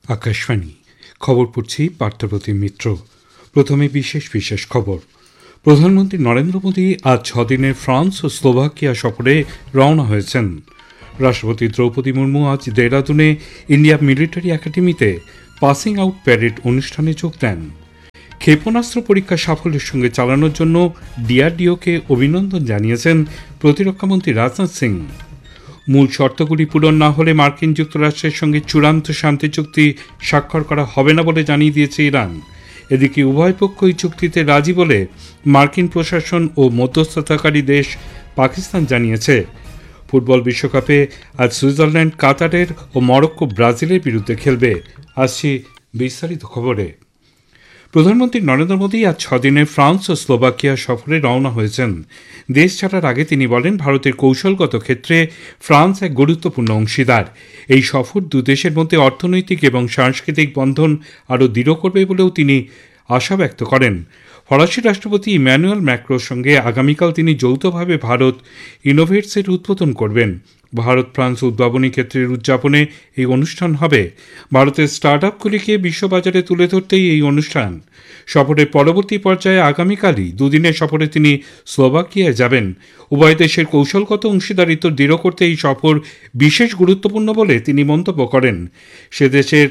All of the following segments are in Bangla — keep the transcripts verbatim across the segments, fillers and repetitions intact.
আকাশবাণী খবর পড়ছি পার্থপ্রতিম মিত্র। প্রথমে বিশেষ বিশেষ খবর। প্রধানমন্ত্রী নরেন্দ্র মোদী আজ ছদিনের ফ্রান্স ও স্লোভাকিয়া সফরে রওনা হয়েছেন। রাষ্ট্রপতি দ্রৌপদী মুর্মু আজ দেহরাদুনে ইন্ডিয়া মিলিটারি একাডেমিতে পাসিং আউট প্যারেড অনুষ্ঠানে যোগ দেন। ক্ষেপণাস্ত্র পরীক্ষা সাফল্যের সঙ্গে চালানোর জন্য ডিআরডিওকে অভিনন্দন জানিয়েছেন প্রতিরক্ষামন্ত্রী রাজনাথ সিং। মূল শর্তগুলি পূরণ না হলে মার্কিন যুক্তরাষ্ট্রের সঙ্গে চূড়ান্ত শান্তি চুক্তি স্বাক্ষর করা হবে না বলে জানিয়ে দিয়েছে ইরান। এদিকে উভয় পক্ষই চুক্তিতে রাজি বলে মার্কিন প্রশাসন ও মধ্যস্থতাকারী দেশ পাকিস্তান জানিয়েছে। ফুটবল বিশ্বকাপে আজ সুইজারল্যান্ড কাতারের ও মরক্কো ব্রাজিলের বিরুদ্ধে খেলবে। আসছি বিস্তারিত খবরে। প্রধানমন্ত্রী নরেন্দ্র মোদী আজ ছদিনের ফ্রান্স ও স্লোভাকিয়া সফরে রওনা হয়েছেন। দেশ ছাড়ার আগে তিনি বলেন, ভারতের কৌশলগত ক্ষেত্রে ফ্রান্স এক গুরুত্বপূর্ণ অংশীদার। এই সফর দুদেশের মধ্যে অর্থনৈতিক এবং সাংস্কৃতিক বন্ধন আরও দৃঢ় করবে বলেও তিনি আশা ব্যক্ত করেন। ফরাসি রাষ্ট্রপতি ইম্যানুয়েল ম্যাক্রোর সঙ্গে আগামীকাল তিনি যৌথভাবে ভারত ইনোভেটসের উদ্বোধন করবেন। ভারত ফ্রান্স উদ্ভাবনী ক্ষেত্রের উদযাপনে এই অনুষ্ঠান হবে। ভারতের স্টার্ট আপগুলিকে বিশ্ববাজারে তুলে ধরতেই এই অনুষ্ঠান। সফরের পরবর্তী পর্যায়ে আগামীকালই দুদিনের সফরে তিনি স্লোভাকিয়ায় যাবেন। উভয় দেশের কৌশলগত অংশীদারিত্ব দৃঢ় করতে এই সফর বিশেষ গুরুত্বপূর্ণ বলে তিনি মন্তব্য করেন। সে দেশের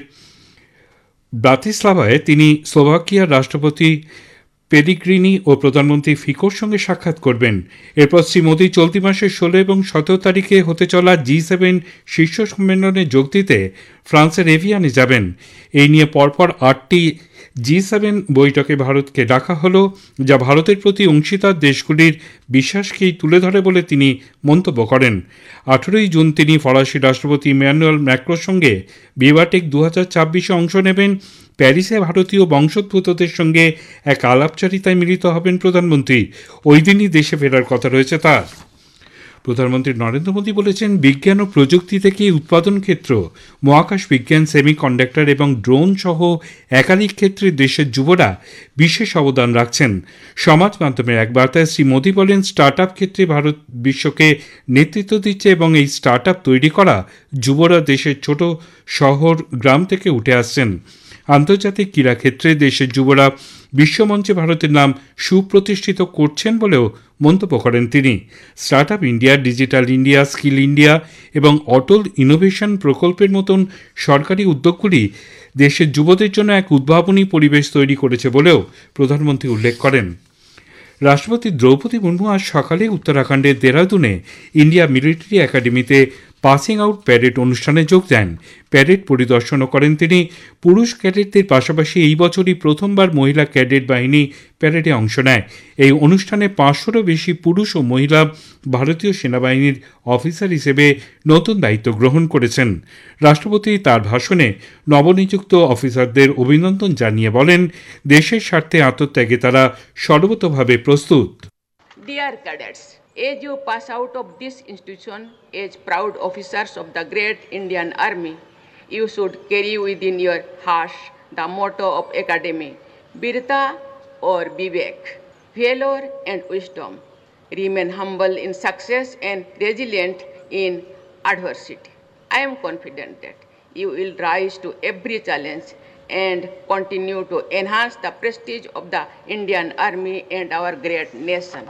ব্রাতিস্লাভায় তিনি স্লোভাকিয়ার রাষ্ট্রপতি পেলিগ্রিনি ও প্রধানমন্ত্রী ফিকোর সঙ্গে সাক্ষাৎ করবেন। এরপর শ্রী মোদী চলতি মাসের ষোলো এবং সতেরো তারিখে হতে চলা জি সেভেন শীর্ষ সম্মেলনে যোগ দিতে ফ্রান্সের এভিয়ানে যাবেন। এই নিয়ে পরপর আটটি জি সেভেন বৈঠকে ভারতকে ডাকা হল, যা ভারতের প্রতি অংশীদার দেশগুলির বিশ্বাসকেই তুলে ধরে বলে তিনি মন্তব্য করেন। আঠেরোই জুন তিনি ফরাসি রাষ্ট্রপতি ইম্যানুয়েল ম্যাক্রোর সঙ্গে বিভাটেক দু হাজার ছাব্বিশে অংশ নেবেন। প্যারিসে ভারতীয় বংশোদ্ভূতদের সঙ্গে এক আলাপচারিতায় মিলিত হবেন প্রধানমন্ত্রী। ওই দিনই দেশে ফেরার কথা রয়েছে তার। প্রধানমন্ত্রী নরেন্দ্র মোদী বলেছেন, বিজ্ঞান ও প্রযুক্তি থেকে উৎপাদন ক্ষেত্র, মহাকাশ বিজ্ঞান, সেমিকন্ডাক্টর এবং ড্রোন সহ একাধিক ক্ষেত্রে দেশের যুবরা বিশেষ অবদান রাখছেন। সমাজ মাধ্যমের এক বার্তায় শ্রী মোদী বলেন, স্টার্ট আপ ক্ষেত্রে ভারত বিশ্বকে নেতৃত্ব দিচ্ছে এবং এই স্টার্ট আপ তৈরি করা যুবরা দেশের ছোট শহর গ্রাম থেকে উঠে আসছেন। আন্তর্জাতিক ক্রীড়া ক্ষেত্রে দেশের যুবরা বিশ্বমঞ্চে ভারতের নাম সুপ্রতিষ্ঠিত করছেন বলেও মন্তব্য করেন তিনি। Start up India, digital India, skill India এবং অটল ইনোভেশন প্রকল্পের মতন সরকারি উদ্যোগগুলি দেশের যুবদের জন্য এক উদ্ভাবনী পরিবেশ তৈরি করেছে বলেও প্রধানমন্ত্রী উল্লেখ করেন। রাষ্ট্রপতি দ্রৌপদী মুর্মু আজ সকালে উত্তরাখণ্ডের দেহরাদুনে ইন্ডিয়া মিলিটারি একাডেমিতে পাসিং আউট প্যারেড অনুষ্ঠানে যোগ দেন। প্যারেড পরিদর্শনও করেন তিনি। পুরুষ ক্যাডেটদের পাশাপাশি এই বছরই প্রথমবার মহিলা ক্যাডেট বাহিনী প্যারেডে অংশ নেয়। এই অনুষ্ঠানে পাঁচশোরও বেশি পুরুষ ও মহিলা ভারতীয় সেনাবাহিনীর অফিসার হিসেবে নতুন দায়িত্ব গ্রহণ করেছেন। রাষ্ট্রপতি তার ভাষণে নবনিযুক্ত অফিসারদের অভিনন্দন জানিয়ে বলেন, দেশের স্বার্থে আত্মত্যাগে তারা সর্বতোভাবে প্রস্তুত। Dear cadets, as you pass out of this institution as proud officers of the great Indian Army, you should carry within your hearts the motto of Academy, Virta or Vivek, valor and wisdom. Remain humble in success and resilient in adversity. I am confident that you will rise to every challenge and continue to enhance the prestige of the Indian Army and our great nation.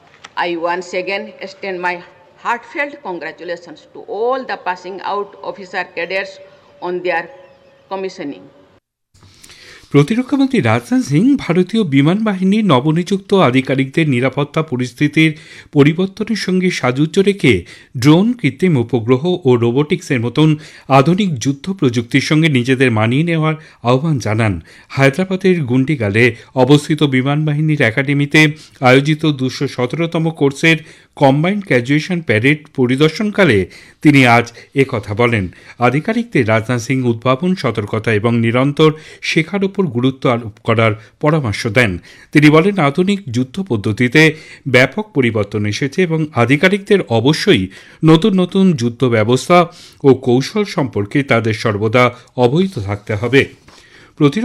I once again extend my heartfelt congratulations to all the passing out officer cadets on their commissioning. প্রতিরক্ষামন্ত্রী রাজনাথ সিং ভারতীয় বিমান বাহিনীর নবনিযুক্ত আধিকারিকদের নিরাপত্তা পরিস্থিতির পরিবর্তনের সঙ্গে সাযুজ্য রেখে ড্রোন, কৃত্রিম উপগ্রহ ও রোবোটিক্সের মতন আধুনিক যুদ্ধ প্রযুক্তির সঙ্গে নিজেদের মানিয়ে নেওয়ার আহ্বান জানান। হায়দ্রাবাদের গুন্ডিগালে অবস্থিত বিমান বাহিনীর একাডেমিতে আয়োজিত দুশো সতেরোতম কোর্সের কম্বাইন্ড গ্র্যাজুয়েশন প্যারেড পরিদর্শনকালে তিনি আজ একথা বলেন। আধিকারিকদের রাজনাথ সিং উদ্ভাবন, সতর্কতা এবং নিরন্তর শেখার উপর গুরুত্ব আরোপ করার পরামর্শ দেন। তিনি বলেন, আধুনিক যুদ্ধ পদ্ধতিতে ব্যাপক পরিবর্তন এসেছে এবং আধিকারিকদের অবশ্যই নতুন নতুন যুদ্ধ ব্যবস্থা ও কৌশল সম্পর্কে তাদের সর্বদা অবহিত থাকতে হবে।